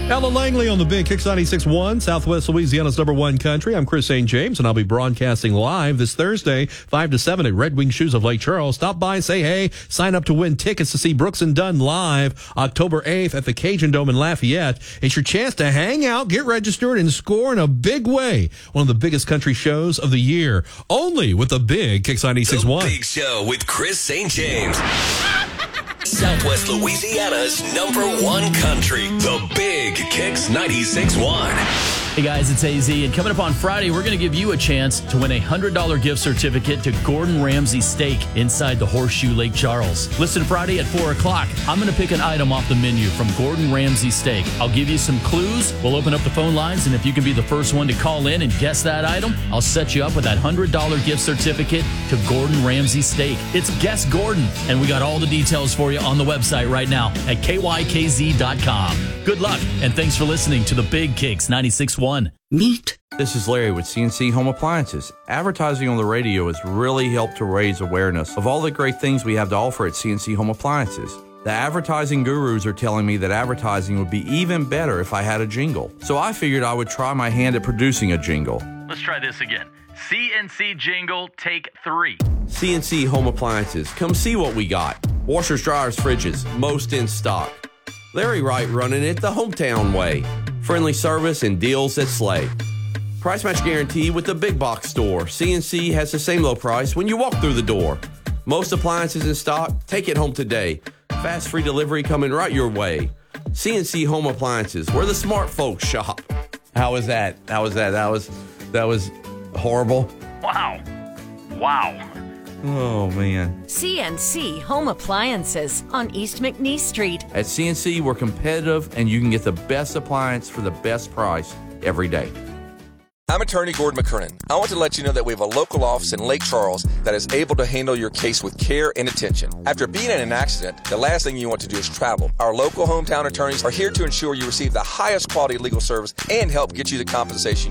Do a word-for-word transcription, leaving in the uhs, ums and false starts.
Alan Langley on the Big Kicks ninety-six point one, Southwest Louisiana's number one country. I'm Chris Saint James, and I'll be broadcasting live this Thursday, five to seven at Red Wing Shoes of Lake Charles. Stop by, say hey, sign up to win tickets to see Brooks and Dunn live October eighth at the Cajun Dome in Lafayette. It's your chance to hang out, get registered, and score in a big way. One of the biggest country shows of the year, only with the Big Kicks ninety-six point one. The Big Show with Chris Saint James. Southwest Louisiana's number one country, the Big Kicks ninety-six point one. Hey guys, it's A Z, and coming up on Friday, we're going to give you a chance to win a one hundred dollars gift certificate to Gordon Ramsay Steak inside the Horseshoe Lake Charles. Listen Friday at four o'clock. I'm going to pick an item off the menu from Gordon Ramsay Steak. I'll give you some clues. We'll open up the phone lines, and if you can be the first one to call in and guess that item, I'll set you up with that one hundred dollars gift certificate to Gordon Ramsay Steak. It's Guess Gordon, and we got all the details for you on the website right now at K Y K Z dot com. Good luck, and thanks for listening to the Big Kicks ninety-six point one. Meet. This is Larry with C N C Home Appliances. Advertising on the radio has really helped to raise awareness of all the great things we have to offer at C N C Home Appliances. The advertising gurus are telling me that advertising would be even better if I had a jingle. So I figured I would try my hand at producing a jingle. Let's try this again. C N C jingle, take three. C N C Home Appliances. Come see what we got. Washers, dryers, fridges, most in stock. Larry Wright running it the hometown way. Friendly service and deals that slay. Price match guarantee with the big box store. C N C has the same low price when you walk through the door. Most appliances in stock, take it home today. Fast free delivery coming right your way. C N C Home Appliances, where the smart folks shop. How was that? How was that? That was that was horrible. Wow. Wow. Oh, man. C N C Home Appliances on East McNeese Street. At C N C, we're competitive, and you can get the best appliance for the best price every day. I'm attorney Gordon McKernan. I want to let you know that we have a local office in Lake Charles that is able to handle your case with care and attention. After being in an accident, the last thing you want to do is travel. Our local hometown attorneys are here to ensure you receive the highest quality legal service and help get you the compensation